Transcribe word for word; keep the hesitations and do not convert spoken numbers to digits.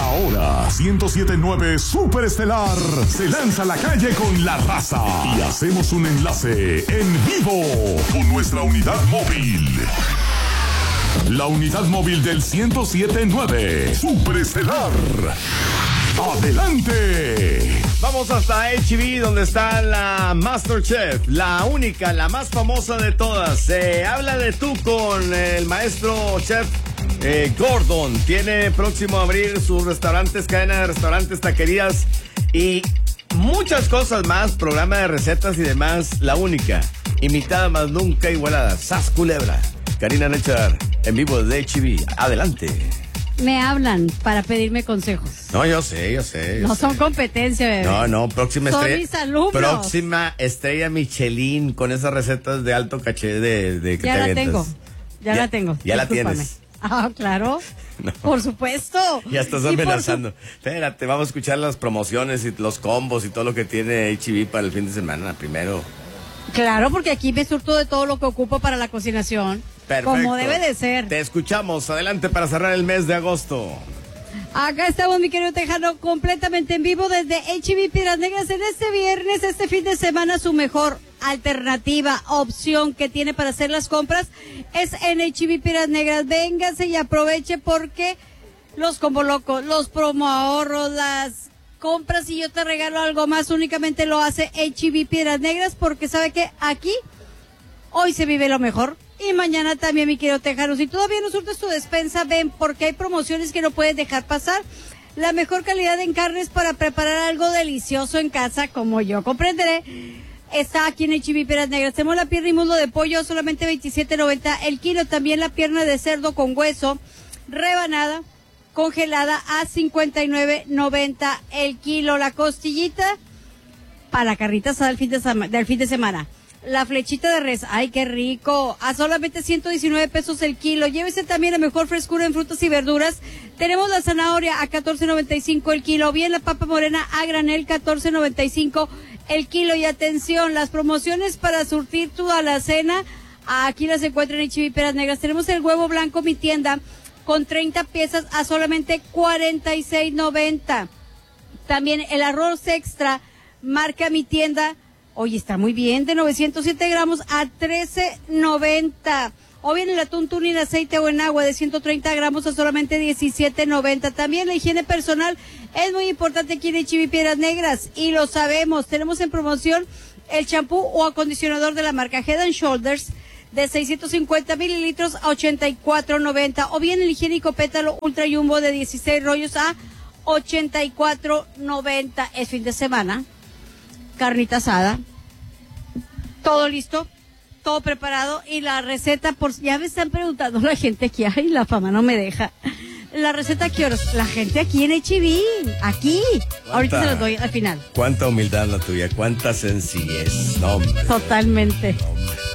Ahora, ciento siete punto nueve Super Estelar se lanza a la calle con la raza y hacemos un enlace en vivo con nuestra unidad móvil. La unidad móvil del ciento siete punto nueve Super Estelar. ¡Adelante! Vamos hasta H B, donde está la MasterChef, la única, la más famosa de todas. Se habla de tú con el maestro chef eh, Gordon. Tiene próximo a abrir sus restaurantes, cadena de restaurantes, taquerías y muchas cosas más, programa de recetas y demás. La única, imitada más nunca igualada, Sas Culebra. Karina Nechar, en vivo de H B. Adelante. Me hablan para pedirme consejos. No, yo sé, yo sé. Yo no sé. son competencia, bebé. No, no, próxima son estrella. mis alumnos. Próxima estrella Michelin con esas recetas de alto caché de, de que ya te la avientas. tengo. Ya, ya la tengo. Ya Discúlpame. la tienes. Ah, claro. No. Por supuesto. Ya estás amenazando. Su... Espérate, vamos a escuchar las promociones y los combos y todo lo que tiene H B para el fin de semana primero. Claro, porque aquí me surto de todo lo que ocupo para la cocinación. Perfecto. Como debe de ser. Te escuchamos. Adelante para cerrar el mes de agosto. Acá estamos, mi querido Tejano, completamente en vivo desde H B Piedras Negras en este viernes, este fin de semana. Su mejor alternativa, opción que tiene para hacer las compras es en H B Piedras Negras. Véngase y aproveche porque los combo locos, los promo ahorros, las compras y yo te regalo algo más, únicamente lo hace H B Piedras Negras, porque sabe que aquí hoy se vive lo mejor. Y mañana también, mi querido Tejano. Si todavía no surtes tu despensa, ven, porque hay promociones que no puedes dejar pasar. La mejor calidad en carnes para preparar algo delicioso en casa, como yo comprenderé, está aquí en H B Piedras Negras. Tenemos la pierna y muslo de pollo a solamente veintisiete noventa el kilo. También la pierna de cerdo con hueso, rebanada, congelada a cincuenta y nueve noventa el kilo. La costillita para la carnita asada del fin de, del fin de semana. La flechita de res, ay, qué rico, a solamente ciento diecinueve pesos el kilo. Llévese también la mejor frescura en frutas y verduras. Tenemos la zanahoria a catorce noventa y cinco el kilo. Bien, la papa morena a granel, catorce noventa y cinco el kilo. Y atención, las promociones para surtir tu alacena, aquí las encuentran en H B Piedras Negras. Tenemos el huevo blanco, mi tienda, con treinta piezas a solamente cuarenta y seis noventa. También el arroz extra, marca mi tienda. Oye, está muy bien, de novecientos siete gramos a trece noventa. O bien el atún tuna en aceite o en agua de ciento treinta gramos a solamente diecisiete noventa. También la higiene personal es muy importante aquí en H B Piedras Negras y lo sabemos. Tenemos en promoción el champú o acondicionador de la marca Head and Shoulders de seiscientos cincuenta mililitros a ochenta y cuatro noventa. O bien el higiénico pétalo ultra jumbo de dieciséis rollos a ochenta y cuatro noventa. Es fin de semana. Carnita asada, todo listo, todo preparado y la receta, por ya me están preguntando la gente aquí, ay, la fama no me deja. La receta, ¿qué horas? La gente aquí en H B, aquí. ¿Cuánta? Ahorita se los doy al final. Cuánta humildad la tuya, cuánta sencillez. No, hombre. Totalmente. No, hombre.